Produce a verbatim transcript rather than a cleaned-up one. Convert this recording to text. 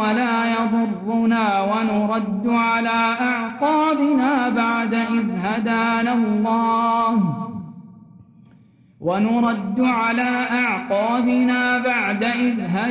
ولا يضرنا ونرد على أعقابنا بعد إذ هدانا الله ونرد على أعقابنا بعد إذ هدانا